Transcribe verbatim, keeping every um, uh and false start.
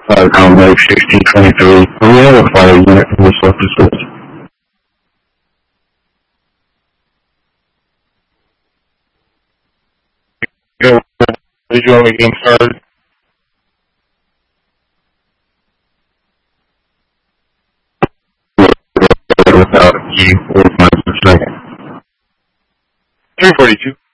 Fire Combat sixteen twenty-three. We have a fire unit from the self-defense. Did you want me getting started? Without you, with my second. three forty-two.